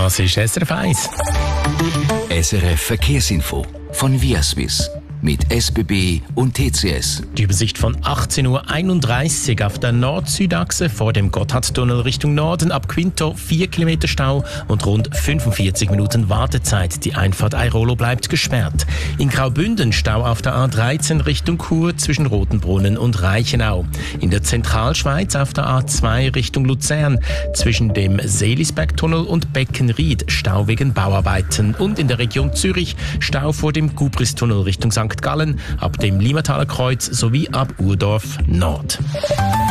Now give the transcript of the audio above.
Das ist SRF 1. SRF Verkehrsinfo von Viaswiss mit SBB und TCS. Die Übersicht von 18.31 Uhr auf der Nord-Süd-Achse vor dem Gotthardtunnel Richtung Norden ab Quinto 4 Kilometer Stau und rund 45 Minuten Wartezeit. Die Einfahrt Airolo bleibt gesperrt. In Graubünden Stau auf der A13 Richtung Chur zwischen Rotenbrunnen und Reichenau. In der Zentralschweiz auf der A2 Richtung Luzern zwischen dem Seelisbergtunnel und Beckenried Stau wegen Bauarbeiten. Und in der Region Zürich Stau vor dem Gubristunnel Richtung St. Gallen ab dem Limmataler Kreuz sowie ab Urdorf Nord.